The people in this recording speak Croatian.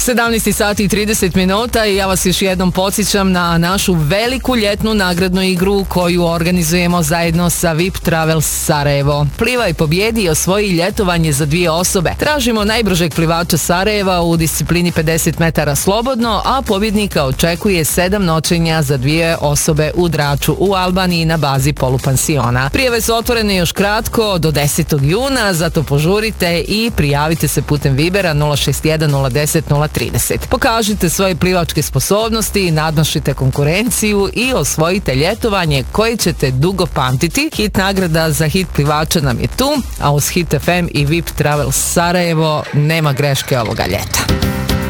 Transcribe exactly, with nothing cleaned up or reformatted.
sedamnaest sati i trideset minuta i ja vas još jednom podsjećam na našu veliku ljetnu nagradnu igru koju organizujemo zajedno sa V I P Travel Sarajevo. Plivaj, pobjedi i osvoji ljetovanje za dvije osobe. Tražimo najbržeg plivača Sarajeva u disciplini pedeset metara slobodno, a pobjednika očekuje sedam noćenja za dvije osobe u Draču u Albaniji na bazi polupansiona. Prijave su otvorene još kratko do desetog juna, zato požurite i prijavite se putem Vibera nula šest jedan nula deset nula trideset. Pokažite svoje plivačke sposobnosti, nadmašite konkurenciju i osvojite ljetovanje koje ćete dugo pamtiti. Hit nagrada za hit plivača nam je tu, a uz Hit F M i V I P Travel Sarajevo nema greške ovoga ljeta.